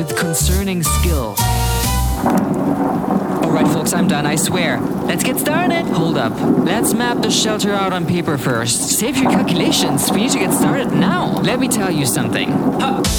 concerning skill. Alright folks, I'm done, I swear. Let's get started! Hold up. Let's map the shelter out on paper first. Save your calculations, we need to get started now. Let me tell you something.